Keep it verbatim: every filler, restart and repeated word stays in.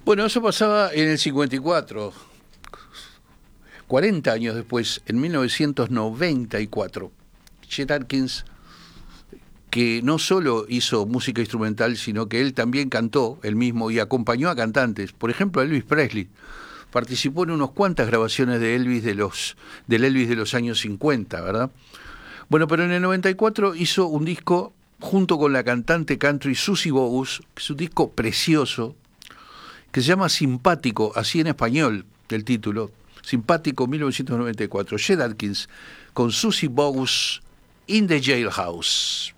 Bueno, eso pasaba en el cincuenta y cuatro. cuarenta años después, en mil novecientos noventa y cuatro, Chet Atkins, que no solo hizo música instrumental, sino que él también cantó, él mismo, y acompañó a cantantes. Por ejemplo, a Elvis Presley. Participó en unas cuantas grabaciones de Elvis de los, del Elvis de los años cincuenta, ¿verdad? Bueno, pero en el noventa y cuatro hizo un disco junto con la cantante country Susie Bogus, que es un disco precioso, que se llama Simpático, así en español el título, Simpático mil novecientos noventa y cuatro. Chet Atkins con Susie Bogus, In the Jailhouse.